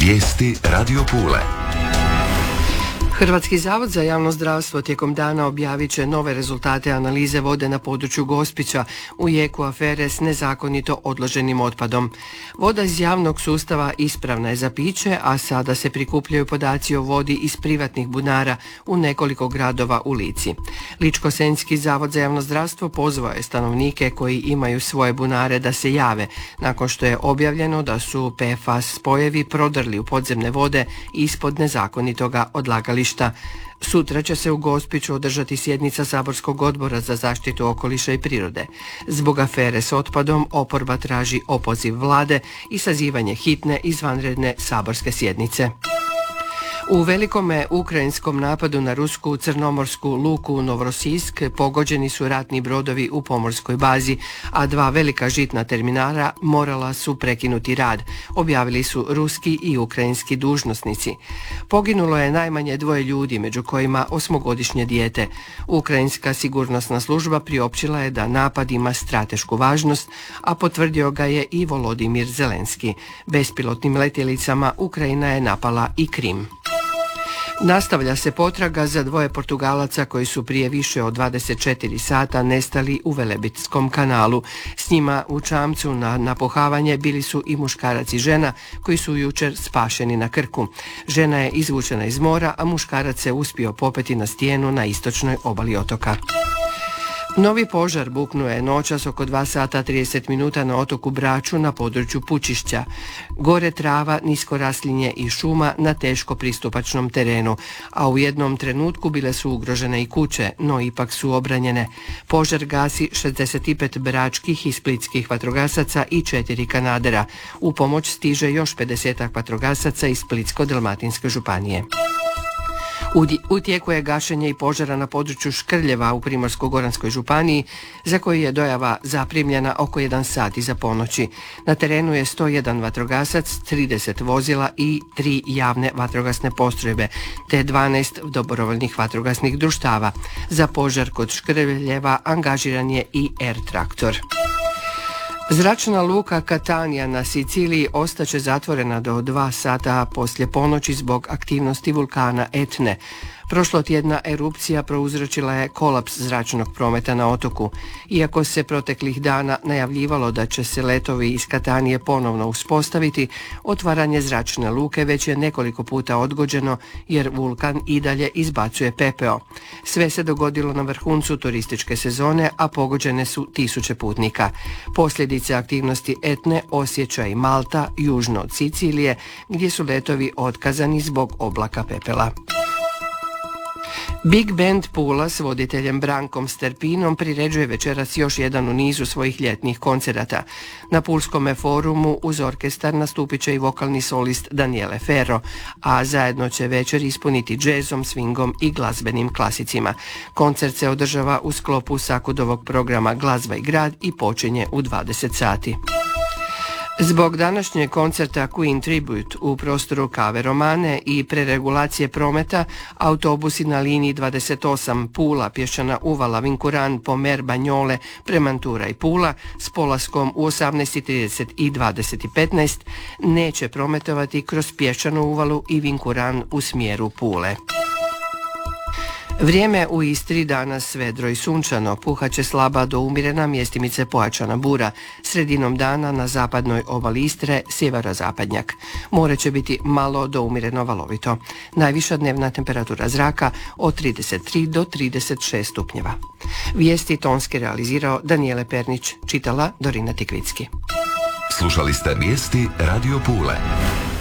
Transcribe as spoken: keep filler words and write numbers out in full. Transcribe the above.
Vijesti Radio Pule. Hrvatski zavod za javno zdravstvo tijekom dana objavit će nove rezultate analize vode na području Gospića u jeku afere s nezakonito odloženim otpadom. Voda iz javnog sustava ispravna je za piće, a sada se prikupljaju podaci o vodi iz privatnih bunara u nekoliko gradova u Lici. Ličko-senjski zavod za javno zdravstvo pozvao je stanovnike koji imaju svoje bunare da se jave, nakon što je objavljeno da su P F A S spojevi prodrli u podzemne vode ispod nezakonitoga odlagališta. Sutra će se u Gospiću održati sjednica Saborskog odbora za zaštitu okoliša i prirode. Zbog afere s otpadom oporba traži opoziv vlade i sazivanje hitne izvanredne saborske sjednice. U velikome ukrajinskom napadu na rusku crnomorsku luku Novorosijsk pogođeni su ratni brodovi u pomorskoj bazi, a dva velika žitna terminala morala su prekinuti rad, objavili su ruski i ukrajinski dužnosnici. Poginulo je najmanje dvoje ljudi, među kojima osmogodišnje dijete. Ukrajinska sigurnosna služba priopćila je da napad ima stratešku važnost, a potvrdio ga je i Volodimir Zelenski. Bespilotnim letjelicama Ukrajina je napala i Krim. Nastavlja se potraga za dvoje Portugalaca koji su prije više od dvadeset četiri sata nestali u Velebitskom kanalu. S njima u čamcu na napuhavanje bili su i muškarac i žena koji su jučer spašeni na Krku. Žena je izvučena iz mora, a muškarac se uspio popeti na stijenu na istočnoj obali otoka. Novi požar buknuo je noćas oko dva sata trideset minuta na otoku Braču na području Pučišća. Gore trava, nisko raslinje i šuma na teško pristupačnom terenu, a u jednom trenutku bile su ugrožene i kuće, no ipak su obranjene. Požar gasi šezdeset pet bračkih i splitskih vatrogasaca i četiri kanadera. U pomoć stiže još pedesetak vatrogasaca iz Splitsko-dalmatinske županije. U tijeku je gašenje i požara na području Škrljeva u Primorsko-goranskoj županiji, za koji je dojava zaprimljena oko jedan sat iza ponoći. Na terenu je sto jedan vatrogasac, trideset vozila i tri javne vatrogasne postrojbe, te dvanaest dobrovoljnih vatrogasnih društava. Za požar kod Škrljeva angažiran je i R-traktor. Zračna luka Catania na Siciliji ostaće zatvorena do dva sata poslije ponoći zbog aktivnosti vulkana Etne. Prošlotjedna erupcija prouzročila je kolaps zračnog prometa na otoku. Iako se proteklih dana najavljivalo da će se letovi iz Katanije ponovno uspostaviti, otvaranje zračne luke već je nekoliko puta odgođeno jer vulkan i dalje izbacuje pepeo. Sve se dogodilo na vrhuncu turističke sezone, a pogođene su tisuće putnika. Posljedice aktivnosti Etne osjeća i Malta, južno od Sicilije, gdje su letovi otkazani zbog oblaka pepela. Big Band Pula s voditeljem Brankom Sterpinom priređuje večeras još jedan u nizu svojih ljetnih koncerata. Na Pulskome forumu uz orkestar nastupit će i vokalni solist Daniele Ferro, a zajedno će večer ispuniti džezom, swingom i glazbenim klasicima. Koncert se održava u sklopu Sakudovog programa Glazba i grad i počinje u dvadeset sati. Zbog današnjeg koncerta Queen Tribute u prostoru Kave Romane i preregulacije prometa, autobusi na liniji dvadeset osam Pula, Pješčana uvala, Vinkuran, Pomer, Banjole, Premantura i Pula s polaskom u osamnaest i trideset i dvadeset i petnaest neće prometovati kroz Pješčanu uvalu i Vinkuran u smjeru Pule. Vrijeme u Istri danas vedro i sunčano, puhaće slaba do umjerena, mjestimice pojačana bura. Sredinom dana na zapadnoj obali Istre sjeverozapadnjak. More će biti malo do umjereno valovito. Najviša dnevna temperatura zraka od trideset tri do trideset šest stupnjeva. Vijesti tonski realizirao Danijele Pernić, čitala Dorina Tikvicki. Slušali ste vijesti Radio Pule.